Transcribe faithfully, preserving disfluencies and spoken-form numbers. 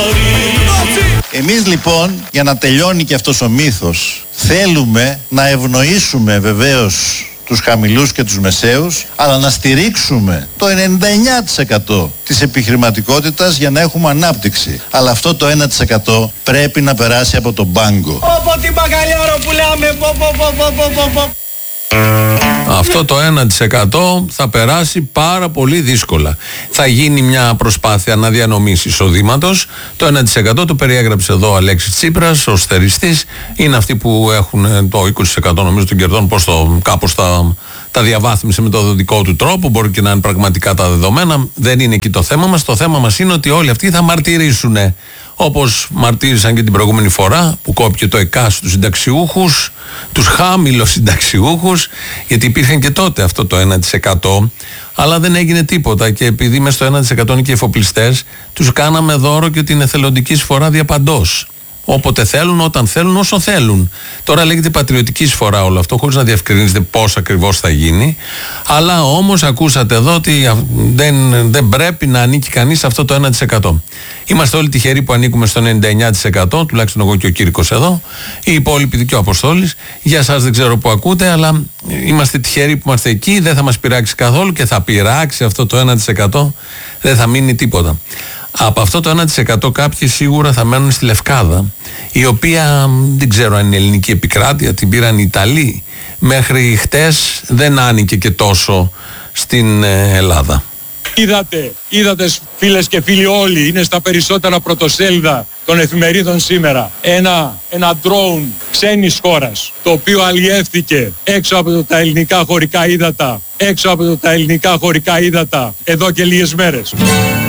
Εμείς λοιπόν, για να τελειώνει και αυτός ο μύθος, θέλουμε να ευνοήσουμε βεβαίως τους χαμηλούς και τους μεσαίους, αλλά να στηρίξουμε το ενενήντα εννιά τοις εκατό της επιχειρηματικότητας για να έχουμε ανάπτυξη. Αλλά αυτό το ένα τοις εκατό πρέπει να περάσει από τον πάγκο. Όπω την μπαγκαλιάρο που λέμε, πο, πο, πο, πο, πο, πο. Αυτό το ένα τοις εκατό θα περάσει πάρα πολύ δύσκολα. Θα γίνει μια προσπάθεια αναδιανομής εισοδήματος. Το ένα τοις εκατό το περιέγραψε εδώ ο Αλέξης Τσίπρας ως θεριστής. Είναι αυτοί που έχουν το είκοσι τοις εκατό νομίζω των κερδών, πώς το, κάπως τα, τα διαβάθμισε με το δικό του τρόπο. Μπορεί και να είναι πραγματικά τα δεδομένα. Δεν είναι εκεί το θέμα μας. Το θέμα μας είναι ότι όλοι αυτοί θα μαρτυρήσουν. Όπως μαρτύρησαν και την προηγούμενη φορά που κόπηκε το ΕΚΑΣ στους συνταξιούχους, τους χαμηλοσυνταξιούχους, γιατί υπήρχαν και τότε αυτό το ένα τοις εκατό, αλλά δεν έγινε τίποτα και επειδή μέσα στο ένα τοις εκατό είναι και εφοπλιστές, τους κάναμε δώρο και την εθελοντική εισφορά διαπαντός. Όποτε θέλουν, όταν θέλουν, όσο θέλουν. Τώρα λέγεται πατριωτική εισφορά όλο αυτό, χωρίς να διευκρινίζεται πώς ακριβώς θα γίνει. Αλλά όμως ακούσατε εδώ ότι δεν, δεν πρέπει να ανήκει κανείς σε αυτό το ένα τοις εκατό. Είμαστε όλοι τυχεροί που ανήκουμε στο ενενήντα εννιά τοις εκατό, τουλάχιστον εγώ και ο Κήρυκος εδώ, οι υπόλοιποι και ο Αποστόλης. Για εσάς δεν ξέρω που ακούτε, αλλά είμαστε τυχεροί που είμαστε εκεί, δεν θα μας πειράξει καθόλου και θα πειράξει αυτό το ένα τοις εκατό, δεν θα μείνει τίποτα. Από αυτό το ένα τοις εκατό κάποιοι σίγουρα θα μένουν στη Λευκάδα, η οποία δεν ξέρω αν είναι ελληνική επικράτεια, την πήραν οι Ιταλοί. Μέχρι χτες δεν άνοικε και τόσο στην Ελλάδα. Είδατε, είδατε φίλες και φίλοι όλοι, είναι στα περισσότερα πρωτοσέλιδα των εφημερίδων σήμερα. Ένα, ένα drone ξένης χώρας, το οποίο αλλιεύθηκε έξω από τα ελληνικά χωρικά ύδατα, έξω από τα ελληνικά χωρικά ύδατα εδώ και λίγες μέρες.